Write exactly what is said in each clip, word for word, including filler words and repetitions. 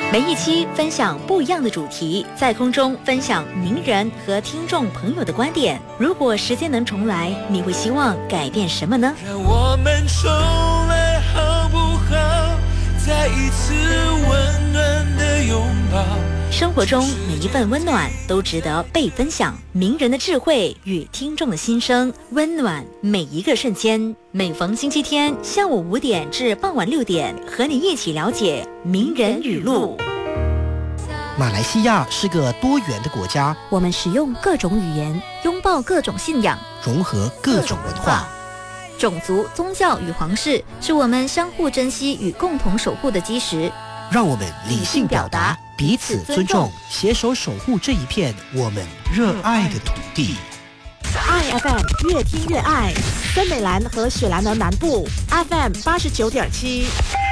每一期分享不一样的主题，在空中分享名人和听众朋友的观点。如果时间能重来，你会希望改变什么呢？ 让我们重来好不好？再一次温暖的拥抱。 生活中每一份温暖都值得被分享，名人的智慧与听众的心声，温暖每一个瞬间。每逢星期天下午五点至傍晚六点，和你一起了解名人语录。 马来西亚是个多元的国家， 我们使用各种语言，拥抱各种信仰， 融合各种文化。 种族、宗教与皇室是我们相互珍惜与共同守护的基石。 让我们理性表达，彼此尊重，携手守护这一片我们热爱的土地。 爱 F M 越听越爱，森美兰和雪兰莪南部 F M 八十九点七。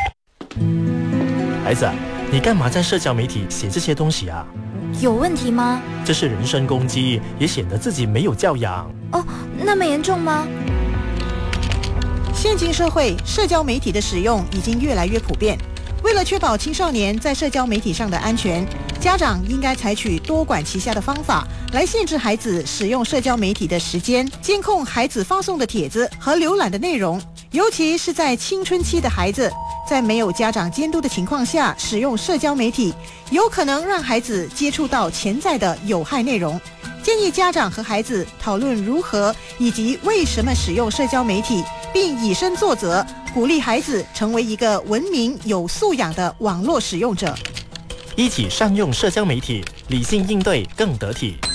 孩子，你干嘛在社交媒体写这些东西啊？ 有问题吗？ 这是人身攻击，也显得自己没有教养。 哦，那么严重吗？ 现今社会，社交媒体的使用已经越来越普遍。为了确保青少年在社交媒体上的安全，家长应该采取多管齐下的方法来限制孩子使用社交媒体的时间，监控孩子发送的帖子和浏览的内容。尤其是在青春期的孩子，在没有家长监督的情况下使用社交媒体，有可能让孩子接触到潜在的有害内容。建议家长和孩子讨论如何以及为什么使用社交媒体，并以身作则，鼓励孩子成为一个文明有素养的网络使用者。 一起善用社交媒体，理性应对更得体。